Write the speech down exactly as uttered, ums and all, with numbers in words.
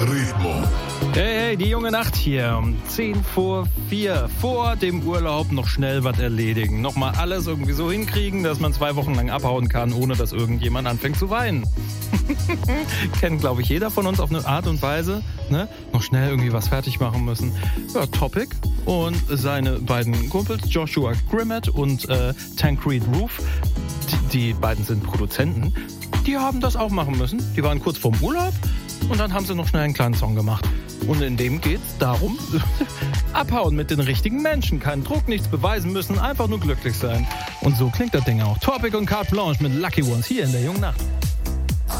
Ritmo. Hey, hey, die junge Nacht hier um zehn vor vier. Vor dem Urlaub noch schnell was erledigen. Nochmal alles irgendwie so hinkriegen, dass man zwei Wochen lang abhauen kann, ohne dass irgendjemand anfängt zu weinen. Kennt, glaube ich, jeder von uns auf eine Art und Weise. Ne? Noch schnell irgendwie was fertig machen müssen. Ja, Topic und seine beiden Kumpels, Joshua Grimmett und äh, Tancred Roof, die, die beiden sind Produzenten, die haben das auch machen müssen. Die waren kurz vorm Urlaub und dann haben sie noch schnell einen kleinen Song gemacht. Und in dem geht's darum, abhauen mit den richtigen Menschen. Keinen Druck, nichts beweisen müssen, einfach nur glücklich sein. Und so klingt das Ding auch. Topic und Carte Blanche mit Lucky Ones hier in der jungen Nacht.